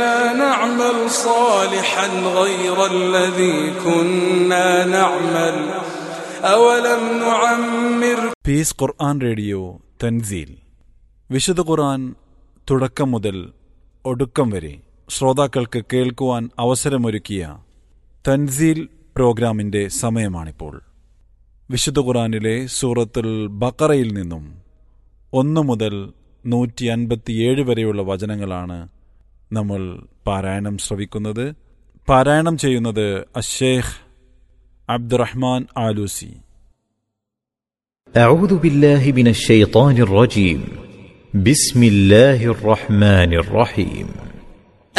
نعمل صالحا غير الذي كنا نعمل أولم نعمر. Piece ഖുർആൻ radio Thanseel. വിശുദ്ധ ഖുർആൻ തുടക്കം മുതൽ ഒടുക്കം വരെ ശ്രോതാക്കൾക്ക് കേൾക്കുവാൻ അവസരമൊരുക്കിയ തൻസീൽ പ്രോഗ്രാമിന്റെ സമയമാണിപ്പോൾ. വിശുദ്ധ ഖുർആനിലെ സൂറത്തുൽ ബഖറയിൽ നിന്നും 1 മുതൽ 157 വരെയുള്ള വചനങ്ങളാണ് നമ്മൾ പാരായണം ശ്രവിക്കുന്നത്. പാരായണം ചെയ്യുന്നത് അശ്ശേഖ് അബ്ദുറഹ്മാൻ ആലൂസി. أعوذ بالله من الشيطان الرجيم. بسم الله الرحمن الرحيم.